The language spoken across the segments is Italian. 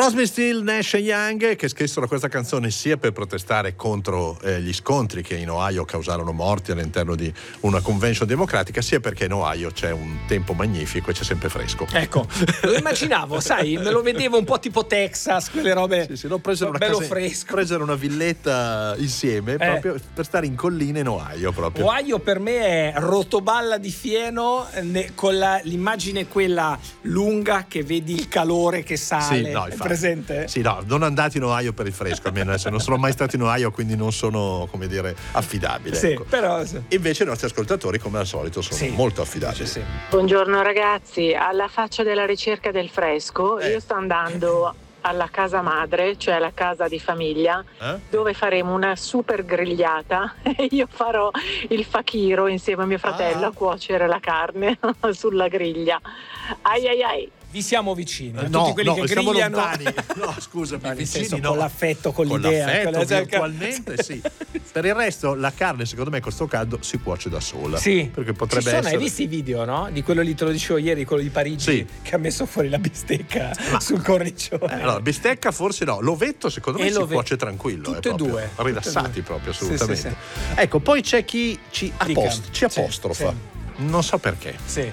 Crosby, Still, Nash Young, che scrissero questa canzone sia per protestare contro gli scontri che in Ohio causarono morti all'interno di una convention democratica, sia perché in Ohio c'è un tempo magnifico e c'è sempre fresco. Ecco, lo immaginavo, sai, me lo vedevo un po' tipo Texas, quelle robe. Sì, no, presero una bello casa, fresco. presero una villetta insieme proprio per stare in collina in Ohio proprio. Ohio per me è rotoballa di fieno con l'immagine quella lunga che vedi il calore che sale. Sì, no, è presente? Sì, no, non andate in Ohio per il fresco, almeno adesso non sono mai stato in Ohio, quindi non sono, come dire, affidabile. Sì, ecco. però invece i nostri ascoltatori, come al solito, sono molto affidabili. Sì. Buongiorno ragazzi, alla faccia della ricerca del fresco, io sto andando alla casa madre, cioè alla casa di famiglia, dove faremo una super grigliata e io farò il fakiro insieme a mio fratello a cuocere la carne sulla griglia. Ai ai ai. Vi siamo vicini, No, tutti quelli che siamo grigliano. lontani. No, scusami, nel vicini senso, no. con l'affetto, con l'idea, l'affetto, virtualmente sì. Per il resto la carne, secondo me, con sto caldo si cuoce da sola. Sì, perché potrebbe essere. Hai visto i video, no? Di quello lì, te lo dicevo ieri, quello di Parigi, che ha messo fuori la bistecca sul cornicione. Allora, bistecca forse no, l'ovetto secondo me si cuoce tranquillo. Tutte e due. Rilassati proprio, assolutamente. Sì. Ecco, poi c'è chi ci apostrofa. Non so perché. Sì.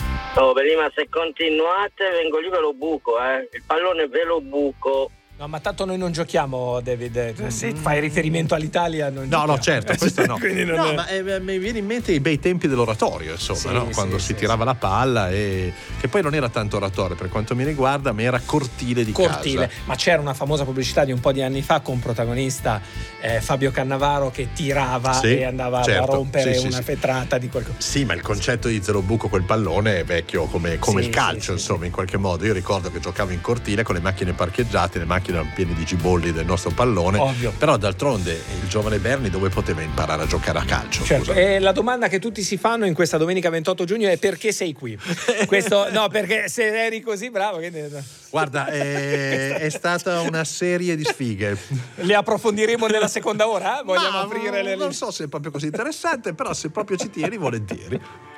Prima se continuate vengo lì ve lo buco, il pallone ve lo buco. No, ma tanto noi non giochiamo, David. Se fai riferimento all'Italia, non giochiamo. No, certo, questo no. No, ma mi viene in mente i bei tempi dell'oratorio, insomma, no? Quando si tirava la palla e che poi non era tanto oratorio per quanto mi riguarda, ma era cortile di casa. Ma c'era una famosa pubblicità di un po' di anni fa con protagonista Fabio Cannavaro che tirava e andava a rompere una vetrata di qualcosa. Sì, ma il concetto di zero buco quel pallone è vecchio come il calcio, insomma, in qualche modo. Io ricordo che giocavo in cortile con le macchine parcheggiate, le macchine erano piene di gibolli del nostro pallone. Ovvio. Però d'altronde il giovane Berni dove poteva imparare a giocare a calcio? Certo. E la domanda che tutti si fanno in questa domenica 28 giugno è: perché sei qui? Questo no, perché se eri così bravo guarda, è stata una serie di sfighe. Le approfondiremo nella seconda ora? Vogliamo aprire non so se è proprio così interessante, però se proprio ci tieni, volentieri.